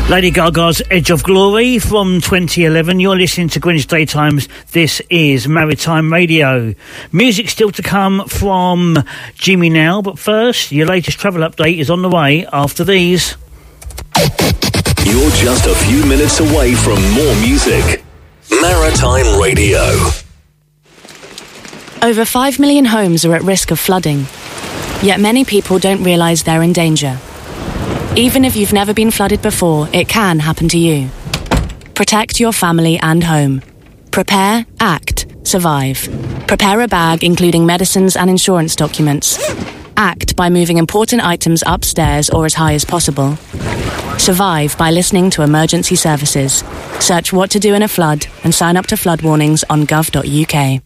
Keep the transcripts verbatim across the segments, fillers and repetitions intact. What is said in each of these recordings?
Lady Gaga's Edge of Glory from twenty eleven. You're listening to Greenwich Daytimes. This is Maritime Radio. Music still to come from Jimmy now, but first, your latest travel update is on the way after these. You're just a few minutes away from more music. Maritime Radio. Over five million homes are at risk of flooding, yet many people don't realise they're in danger. Even if you've never been flooded before, it can happen to you. Protect your family and home. Prepare, act, survive. Prepare a bag including medicines and insurance documents. Act by moving important items upstairs or as high as possible. Survive by listening to emergency services. Search what to do in a flood and sign up to flood warnings on gov dot u k.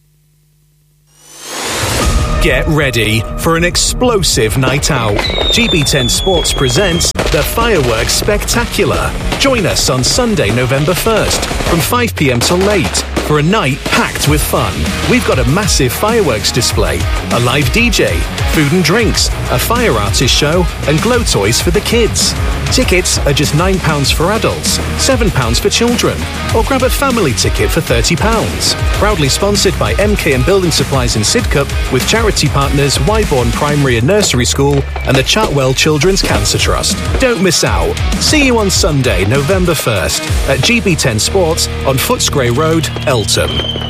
Get ready for an explosive night out. G B ten Sports presents the Fireworks Spectacular. Join us on Sunday, November first, from five p m till late, for a night packed with fun. We've got a massive fireworks display, a live D J, food and drinks, a fire artist show, and glow toys for the kids. Tickets are just nine pounds for adults, seven pounds for children, or grab a family ticket for thirty pounds. Proudly sponsored by M K and Building Supplies in Sidcup, with charity partners Wyborn Primary and Nursery School and the Chartwell Children's Cancer Trust. Don't miss out. See you on Sunday, November first at G B ten Sports on Footscray Road, Eltham.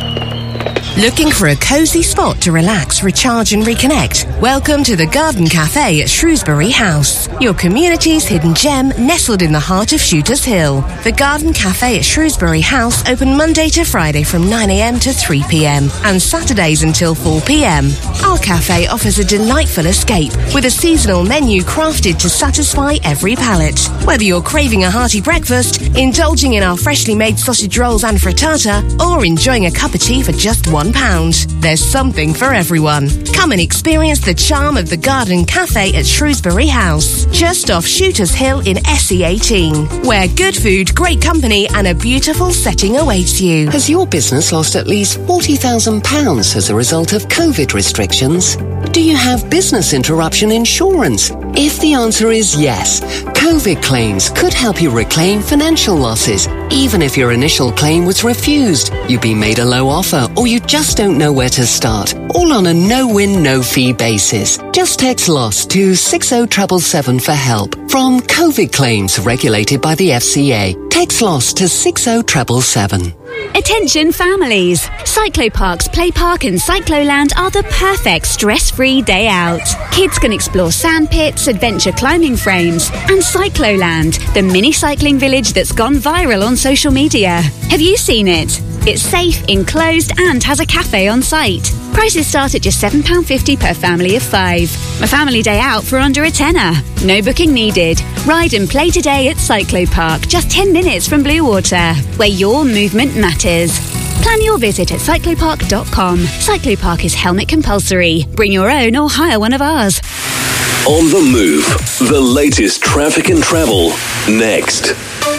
Looking for a cosy spot to relax, recharge and reconnect? Welcome to the Garden Cafe at Shrewsbury House, your community's hidden gem nestled in the heart of Shooters Hill. The Garden Cafe at Shrewsbury House open Monday to Friday from nine a m to three p m and Saturdays until four p m. Our cafe offers a delightful escape with a seasonal menu crafted to satisfy every palate. Whether you're craving a hearty breakfast, indulging in our freshly made sausage rolls and frittata, or enjoying a cup of tea for just one pound. There's something for everyone. Come and experience the charm of the Garden Cafe at Shrewsbury House, just off Shooters Hill in S E eighteen, where good food, great company and a beautiful setting awaits you. Has your business lost at least forty thousand pounds as a result of COVID restrictions? Do you have business interruption insurance? If the answer is yes, COVID claims could help you reclaim financial losses, even if your initial claim was refused, you've been made a low offer, or you just don't know where to start, all on a no-win, no-fee basis. Just text LOSS to six oh seven seven for help. From COVID claims regulated by the F C A, text LOSS to six oh seven seven. Attention families! Cyclopark's Play Park and Cycloland are the perfect stress-free day out. Kids can explore sand pits, adventure climbing frames, and Cycloland, the mini cycling village that's gone viral on social media. Have you seen it? It's safe, enclosed, and has a cafe on site. Prices start at just seven pounds fifty per family of five. A family day out for under a tenner. No booking needed. Ride and play today at Cyclopark, just ten minutes from Bluewater, where your movement matters. Plan your visit at cyclopark dot com. Cyclopark is helmet compulsory. Bring your own or hire one of ours. On the move, the latest traffic and travel, next.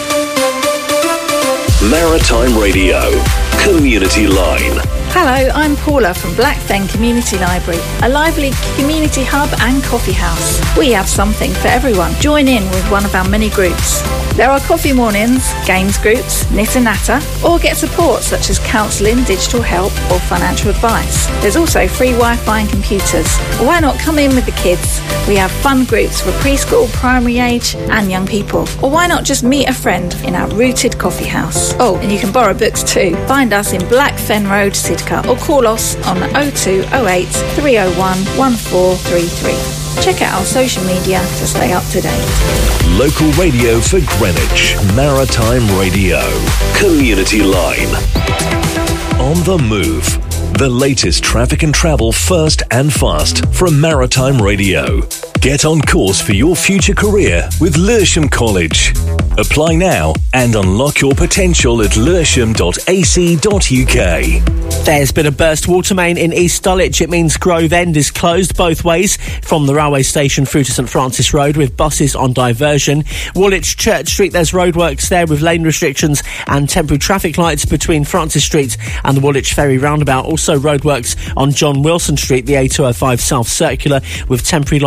Maritime Radio, Community Line. Hello, I'm Paula from Black Fen Community Library, a lively community hub and coffee house. We have something for everyone. Join in with one of our many groups. There are coffee mornings, games groups, knit and natter, or get support such as counselling, digital help or financial advice. There's also free Wi-Fi and computers. Why not come in with the kids? We have fun groups for preschool, primary age and young people. Or why not just meet a friend in our rooted coffee house? Oh, and you can borrow books too. Find us in Black Fen Road, Sidcup, or call us on oh two oh eight, three oh one, one four three three. Check out our social media to stay up to date. Local radio for Greenwich. Maritime Radio. Community Line. On the move. The latest traffic and travel first and fast from Maritime Radio. Get on course for your future career with Lewisham College. Apply now and unlock your potential at lewisham dot a c dot u k. There's been a burst water main in East Dulwich. It means Grove End is closed both ways from the railway station through to St Francis Road, with buses on diversion. Woolwich Church Street, there's roadworks there with lane restrictions and temporary traffic lights between Francis Street and the Woolwich Ferry roundabout. Also roadworks on John Wilson Street, the A two oh five South Circular, with temporary lights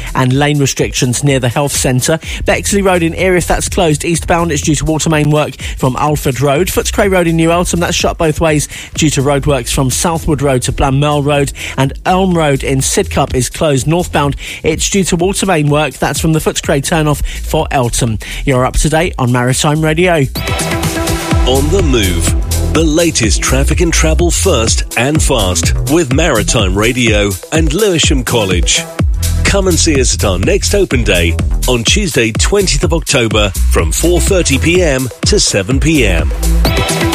and lane restrictions near the health centre. Bexley Road in Erith, that's closed eastbound. It's due to water main work from Alford Road. Footscray Road in New Eltham, that's shut both ways due to roadworks from Southwood Road to Blanmurl Road. And Elm Road in Sidcup is closed northbound. It's due to water main work. That's from the Footscray turnoff for Eltham. You're up to date on Maritime Radio. On the Move. The latest traffic and travel first and fast with Maritime Radio and Lewisham College. Come and see us at our next open day on Tuesday, twentieth of October from four thirty p m to seven p m.